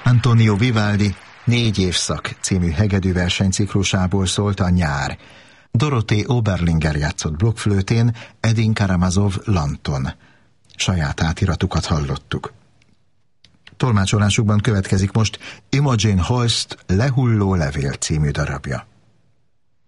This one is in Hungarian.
Antonio Vivaldi 4 évszak című hegedű versenyciklusából szólt a nyár. Dorothée Oberlinger játszott blokkflőtén, Edin Karamazov lanton. Saját átiratukat hallottuk. Tolmácsolásukban következik most Imogen Holst Lehulló levél című darabja.